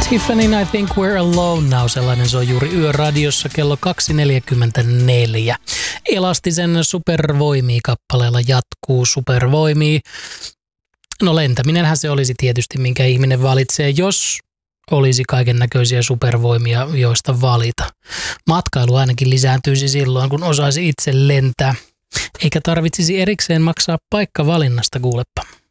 Tiffany, I think we're alone now. Sellainen se on juuri Yöradiossa kello 2.44. Elastisen Supervoimia-kappaleella jatkuu Supervoimia. No lentäminenhän se olisi tietysti, minkä ihminen valitsee, jos olisi kaiken näköisiä supervoimia, joista valita. Matkailu ainakin lisääntyisi silloin, kun osaisi itse lentää, eikä tarvitsisi erikseen maksaa paikkavalinnasta, kuulepa.